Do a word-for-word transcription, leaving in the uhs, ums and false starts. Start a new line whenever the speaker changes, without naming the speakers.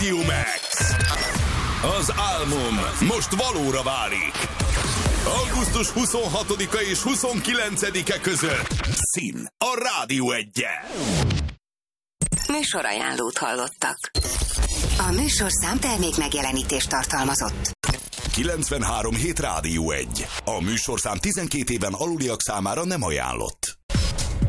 Max. Az álmom most valóra válik. augusztus huszonhatodika és huszonkilencedike között Szín a Rádió Egyen.
Műsorajánlót hallottak. A műsorszám termék megjelenítést tartalmazott.
kilencvenhárom hét Rádió Egy. A műsorszám tizenkét éven aluliak számára nem ajánlott.